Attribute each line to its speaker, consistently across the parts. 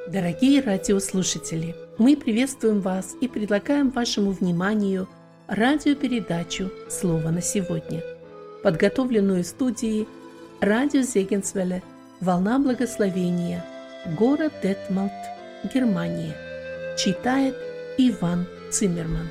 Speaker 1: Дорогие радиослушатели, мы приветствуем вас и предлагаем вашему вниманию радиопередачу «Слово на сегодня», подготовленную в студии радио Зегенсвелле «Волна благословения», город Детмолд, Германия. Читает Иван Циммерман.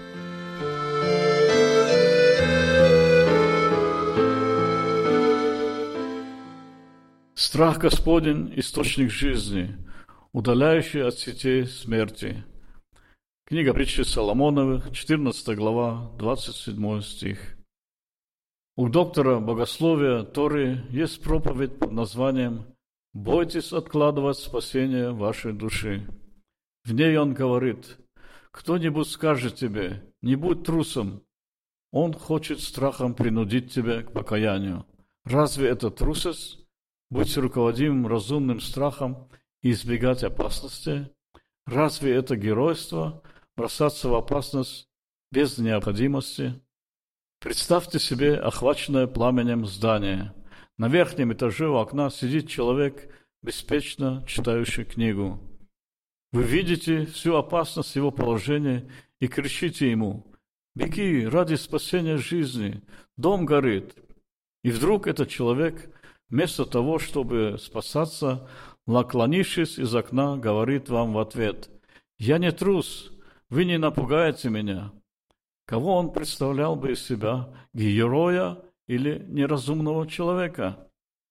Speaker 2: Страх Господень – источник жизни, удаляющий от сетей смерти. Книга притчи Соломоновых, 14 глава, 27 стих. У доктора богословия Торы есть проповедь под названием «Бойтесь откладывать спасение вашей души». В ней он говорит: «Кто-нибудь скажет тебе, не будь трусом, он хочет страхом принудить тебя к покаянию. Разве это трусость? Будь руководимым разумным страхом и избегать опасности. Разве это геройство бросаться в опасность без необходимости? Представьте себе охваченное пламенем здание. На верхнем этаже у окна сидит человек, беспечно читающий книгу. Вы видите всю опасность его положения и кричите ему: «Беги ради спасения жизни, дом горит». И вдруг этот человек, вместо того, чтобы спасаться, наклонившись из окна, говорит вам в ответ: «Я не трус, вы не напугаете меня». Кого он представлял бы из себя, героя или неразумного человека?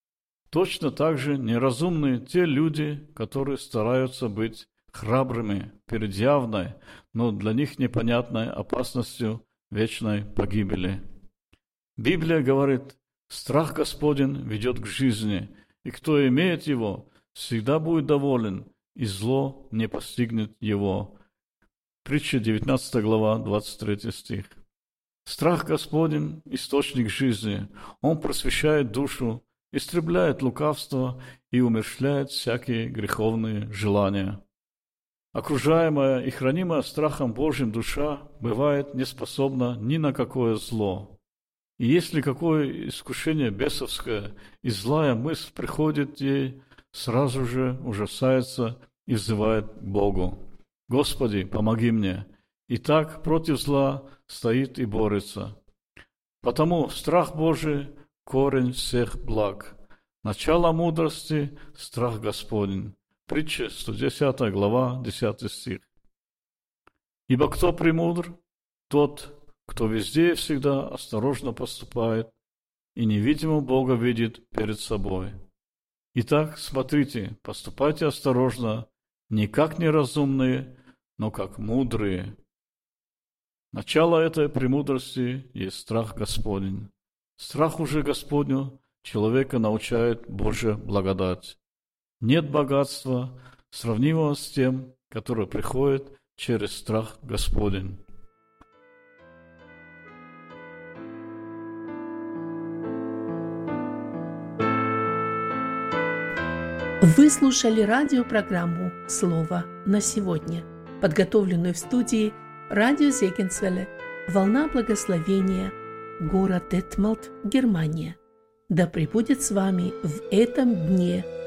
Speaker 2: Точно так же неразумны те люди, которые стараются быть храбрыми перед явной, но для них непонятной опасностью вечной погибели. Библия говорит: страх Господень ведет к жизни, и кто имеет его, всегда будет доволен, и зло не постигнет его. Притча 19 глава, 23 стих. Страх Господень – источник жизни. Он просвещает душу, истребляет лукавство и умерщвляет всякие греховные желания. Окружаемая и хранимая страхом Божьим душа бывает неспособна ни на какое зло. И если какое искушение бесовское и злая мысль приходит ей, сразу же ужасается и взывает к Богу: «Господи, помоги мне!» И так против зла стоит и борется. Потому страх Божий – корень всех благ. Начало мудрости – страх Господень. Притча 110 глава, 10 стих. Ибо кто премудр? Тот, кто везде и всегда осторожно поступает и невидимого Бога видит перед собой. Итак, смотрите, поступайте осторожно, не как неразумные, но как мудрые. Начало этой премудрости есть страх Господень. Страх уже Господню человека научает Божья благодать. Нет богатства, сравнимого с тем, которое приходит через страх Господень.
Speaker 1: Вы слушали радиопрограмму «Слово на сегодня», подготовленную в студии радио Зегенсвелле «Волна благословения», город Детмолд, Германия. Да пребудет с вами в этом дне